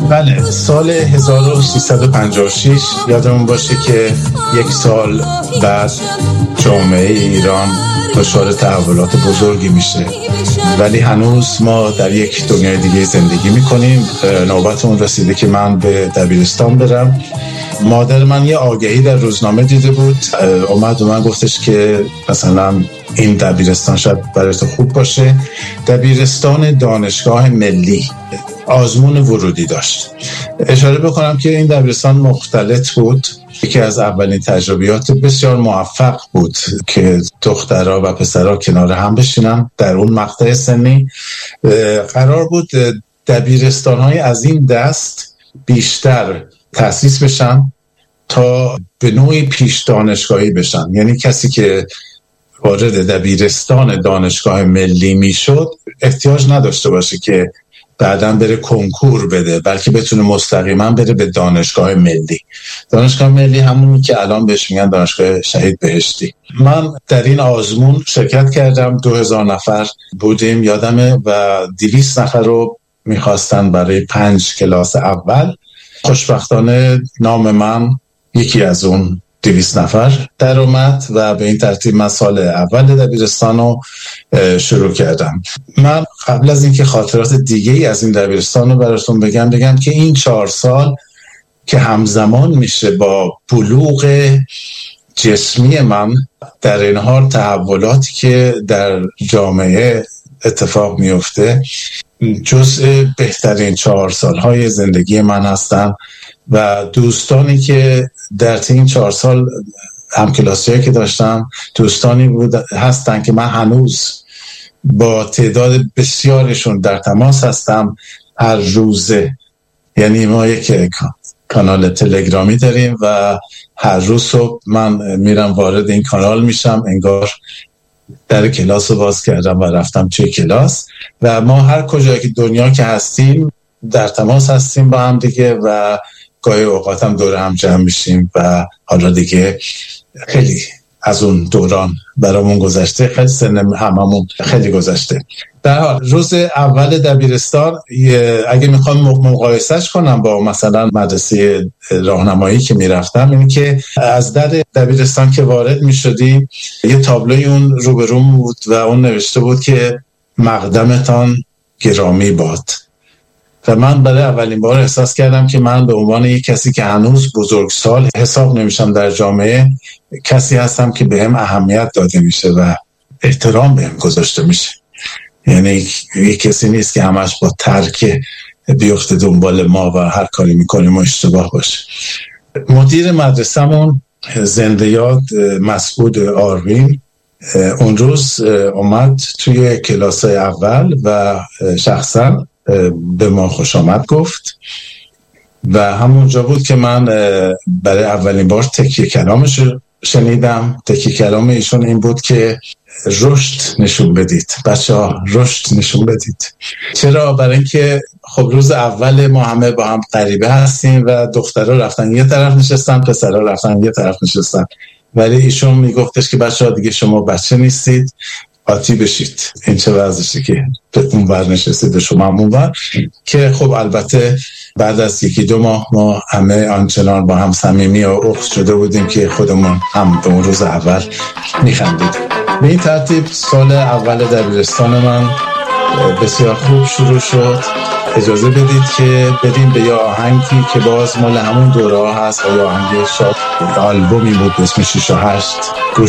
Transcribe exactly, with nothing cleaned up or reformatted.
بله، سال هزار و سیصد و پنجاه و شش یادمون باشه که یک سال بعد جامعه ایران دچار تحولات بزرگی میشه، ولی هنوز ما در یک دنیای دیگه زندگی میکنیم. نوبتمون رسیده که من به دبیرستان برم. مادر من یه آگهی در روزنامه دیده بود، اومد و من گفتش که مثلا این دبیرستان شاید برای تو خوب باشه. دبیرستان دانشگاه ملی آزمون ورودی داشت. اشاره بکنم که این دبیرستان مختلط بود، یکی از اولین تجربیات بسیار موفق بود که دخترها و پسرها کنار هم بشینن در اون مقطع سنی. قرار بود دبیرستان‌های از این دست بیشتر تأسیس بشن تا به نوعی پیش دانشگاهی بشن، یعنی کسی که وارد دبیرستان دانشگاه ملی میشد احتیاج نداشته باشه که بعداً بره کنکور بده، بلکه بتونه مستقیما بره به دانشگاه ملی. دانشگاه ملی همونی که الان بهش میگن دانشگاه شهید بهشتی. من در این آزمون شرکت کردم، دو هزار نفر بودیم یادمه و دویست نفر رو میخواستن برای پنج کلاس اول. خوشبختانه نام من یکی از اون دویست نفر در اومد و به این ترتیب من سال اول دبیرستان رو شروع کردم. من قبل از اینکه خاطرات دیگه‌ای از این دبیرستان رو براتون بگم بگم که این چهار سال که همزمان میشه با بلوغ جسمی من، در این حال تحولاتی که در جامعه اتفاق میفته جزء بهترین چهار سالهای زندگی من هستن و دوستانی که در این چهار سال همکلاسی‌هایی که داشتم دوستانی بود هستن که من هنوز با تعداد بسیارشون در تماس هستم هر روزه. یعنی ما یک کانال تلگرامی داریم و هر روز صبح من میرم وارد این کانال میشم، انگار در کلاس رو باز کردم و رفتم توی کلاس و ما هر کجایی که دنیا که هستیم در تماس هستیم با هم دیگه و گاهی اوقات هم دور هم جمع میشیم و حالا دیگه خیلی از اون دوران برامون گذشته، خیلی سن هممون خیلی گذشته. در حال روز اول دبیرستان اگه میخوام مقایسهش کنم با مثلا مدرسه راهنمایی که میرفتم، اینه که از در دبیرستان که وارد میشدیم یه تابلوی اون روبروم بود و اون نوشته بود که مقدمتان گرامی باد. و من برای اولین بار احساس کردم که من به عنوان یک کسی که هنوز بزرگسال حساب نمیشم در جامعه، کسی هستم که بهم اهمیت داده میشه و احترام بهم گذاشته میشه. یعنی یک کسی نیست که همش با ترک بیفته دنبال ما و هر کاری میکنیم و اشتباه باشه. مدیر مدرسه‌مون زنده یاد مسعود آروین اون روز اومد توی کلاس‌های اول و شخصا به ما خوش آمد گفت و همونجا بود که من برای اولین بار تکیه کلامش شنیدم. تکیه کلام ایشون این بود که رشد نشون بدید بچه ها، رشد نشون بدید. چرا؟ برای اینکه خب روز اول ما همه با هم غریبه هستیم و دخترها رفتن یه طرف نشستن، پسرها رفتن یه طرف نشستن، ولی ایشون میگفتش که بچه ها دیگه شما بچه نیستید، آتی بشید. این چه وضعشه که اون ور نشستید و شما همون ور. که خب البته بعد از یکی دو ماه ما همه آنچنان با هم صمیمی و اخت شده بودیم که خودمون هم به اون روز اول میخندیدیم. به این ترتیب سال اول دبیرستان من بسیار خوب شروع شد. اجازه بدید که بریم به یه آهنگی که باز مال همون دوره ها هست و یه آهنگ شاد آلبومی بود اسمش شش و هشت.